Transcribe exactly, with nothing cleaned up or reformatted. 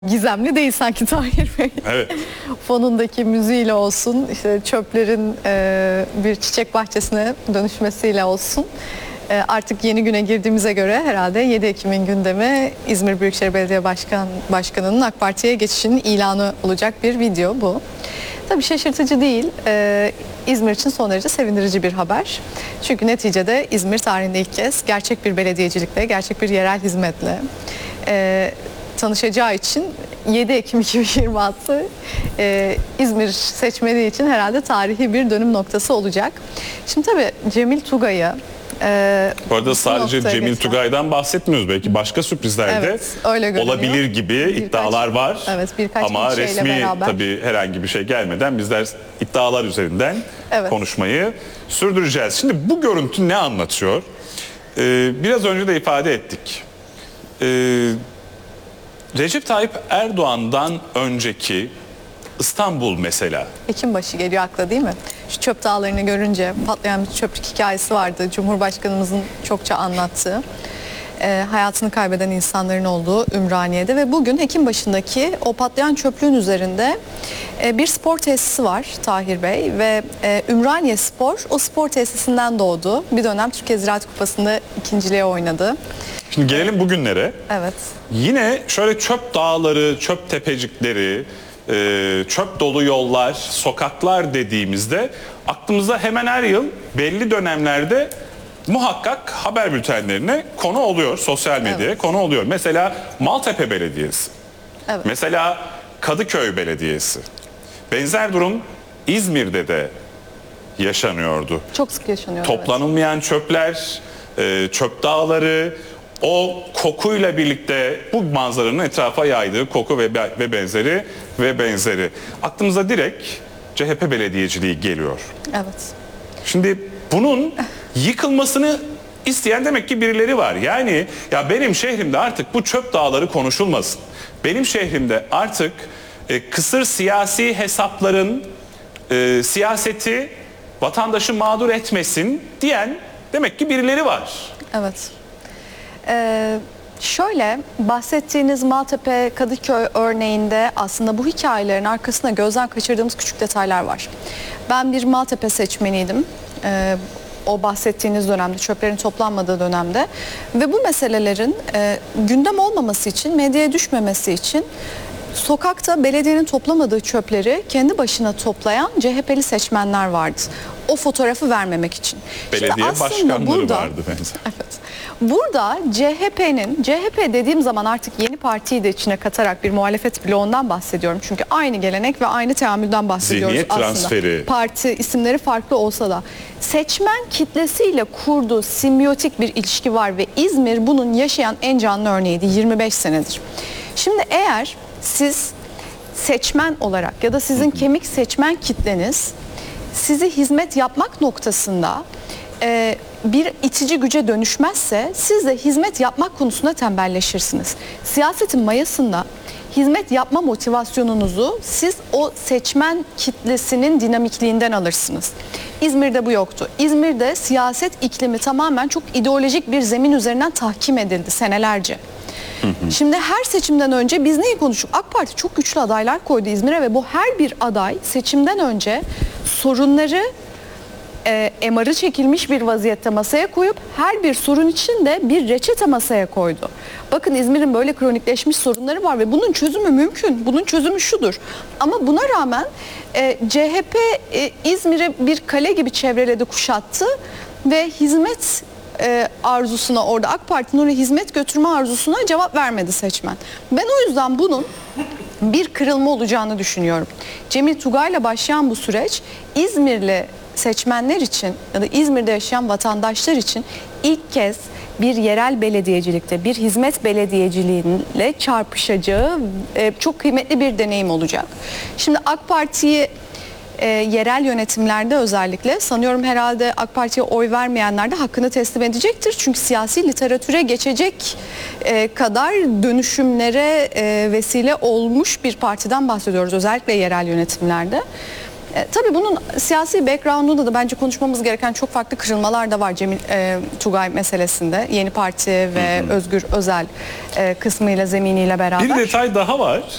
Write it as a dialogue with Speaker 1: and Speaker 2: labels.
Speaker 1: Gizemli değil sanki Tahir Bey.
Speaker 2: Evet.
Speaker 1: Fonundaki müziğiyle olsun, işte çöplerin e, bir çiçek bahçesine dönüşmesiyle olsun. E, artık yeni güne girdiğimize göre herhalde yedi Ekim'in gündemi İzmir Büyükşehir Belediye Başkan, Başkanı'nın AK Parti'ye geçişinin ilanı olacak bir video bu. Tabii şaşırtıcı değil. E, İzmir için son derece sevindirici bir haber. Çünkü neticede İzmir tarihinde ilk kez gerçek bir belediyecilikle, gerçek bir yerel hizmetle e, tanışacağı için yedi Ekim iki bin yirmi altı e, İzmir seçmeni için herhalde tarihi bir dönüm noktası olacak. Şimdi tabii Cemil Tugay'ı e,
Speaker 2: Bu arada sadece Cemil
Speaker 1: geçen...
Speaker 2: Tugay'dan bahsetmiyoruz. Belki başka sürprizler de
Speaker 1: evet, öyle
Speaker 2: olabilir gibi birkaç, iddialar var.
Speaker 1: Evet, birkaç
Speaker 2: ama resmi
Speaker 1: beraber.
Speaker 2: tabii herhangi bir şey gelmeden bizler iddialar üzerinden evet. konuşmayı sürdüreceğiz. Şimdi bu görüntü ne anlatıyor? Ee, biraz önce de ifade ettik. Ee, Recep Tayyip Erdoğan'dan önceki İstanbul mesela.
Speaker 1: Ekimbaşı geliyor akla değil mi? Şu çöp dağlarını görünce patlayan bir çöplük hikayesi vardı. Cumhurbaşkanımızın çokça anlattığı. E, hayatını kaybeden insanların olduğu Ümraniye'de ve bugün Ekimbaşı'ndaki o patlayan çöplüğün üzerinde e, bir spor tesisi var Tahir Bey ve e, Ümraniye Spor o spor tesisinden doğdu. Bir dönem Türkiye Ziraat Kupası'nda ikinciliğe oynadı.
Speaker 2: Şimdi gelelim bugünlere.
Speaker 1: Evet.
Speaker 2: Yine şöyle çöp dağları, çöp tepecikleri, çöp dolu yollar, sokaklar dediğimizde aklımıza hemen her yıl belli dönemlerde muhakkak haber bültenlerine konu oluyor, sosyal medyaya evet. konu oluyor. Mesela Maltepe Belediyesi, evet. mesela Kadıköy Belediyesi. Benzer durum İzmir'de de yaşanıyordu.
Speaker 1: Çok sık yaşanıyor.
Speaker 2: Toplanılmayan
Speaker 1: evet.
Speaker 2: çöpler, çöp dağları, o kokuyla birlikte bu manzaranın etrafa yaydığı koku ve, ve benzeri ve benzeri. Aklımıza direkt C H P belediyeciliği geliyor.
Speaker 1: Evet.
Speaker 2: Şimdi bunun yıkılmasını isteyen demek ki birileri var. Yani ya benim şehrimde artık bu çöp dağları konuşulmasın. Benim şehrimde artık e, kısır siyasi hesapların e, siyaseti vatandaşı mağdur etmesin diyen demek ki birileri var.
Speaker 1: Evet. Ee, şöyle bahsettiğiniz Maltepe, Kadıköy örneğinde aslında bu hikayelerin arkasında gözden kaçırdığımız küçük detaylar var. Ben bir Maltepe seçmeniydim. Ee, o bahsettiğiniz dönemde, çöplerin toplanmadığı dönemde ve bu meselelerin e, gündem olmaması için, medyaya düşmemesi için sokakta belediyenin toplamadığı çöpleri kendi başına toplayan C H P'li seçmenler vardı. O fotoğrafı vermemek için.
Speaker 2: Belediye başkanları burada, vardı benzer.
Speaker 1: Evet. Burada C H P'nin, C H P dediğim zaman artık yeni partiyi de içine katarak bir muhalefet bloğundan bahsediyorum. Çünkü aynı gelenek ve aynı teamülden bahsediyoruz
Speaker 2: Zihniyet
Speaker 1: aslında.
Speaker 2: transferi.
Speaker 1: Parti isimleri farklı olsa da seçmen kitlesiyle kurduğu simbiyotik bir ilişki var ve İzmir bunun yaşayan en canlı örneğiydi yirmi beş senedir. Şimdi eğer siz seçmen olarak ya da sizin kemik seçmen kitleniz sizi hizmet yapmak noktasında e, bir itici güce dönüşmezse siz de hizmet yapmak konusunda tembelleşirsiniz. Siyasetin mayasında hizmet yapma motivasyonunuzu siz o seçmen kitlesinin dinamikliğinden alırsınız. İzmir'de bu yoktu. İzmir'de siyaset iklimi tamamen çok ideolojik bir zemin üzerinden tahkim edildi senelerce. Şimdi her seçimden önce biz neyi konuştuk? AK Parti çok güçlü adaylar koydu İzmir'e ve bu her bir aday seçimden önce sorunları e, M R'ı çekilmiş bir vaziyette masaya koyup her bir sorun için de bir reçete masaya koydu. Bakın İzmir'in böyle kronikleşmiş sorunları var ve bunun çözümü mümkün. Bunun çözümü şudur. Ama buna rağmen e, C H P e, İzmir'i bir kale gibi çevreledi, kuşattı ve hizmet E, arzusuna orada AK Parti'nin oraya hizmet götürme arzusuna cevap vermedi seçmen. Ben o yüzden bunun bir kırılma olacağını düşünüyorum. Cemil Tugay'la başlayan bu süreç İzmirli seçmenler için ya da İzmir'de yaşayan vatandaşlar için ilk kez bir yerel belediyecilikte, bir hizmet belediyeciliğiyle çarpışacağı e, çok kıymetli bir deneyim olacak. Şimdi AK Parti'yi E, yerel yönetimlerde özellikle sanıyorum herhalde AK Parti'ye oy vermeyenler de hakkını teslim edecektir. Çünkü siyasi literatüre geçecek e, kadar dönüşümlere e, vesile olmuş bir partiden bahsediyoruz özellikle yerel yönetimlerde. E, tabii bunun siyasi background'unda da bence konuşmamız gereken çok farklı kırılmalar da var Cemil e, Tugay meselesinde. Yeni Parti ve Özgür Özel e, kısmıyla, zeminiyle beraber.
Speaker 2: Bir detay daha var.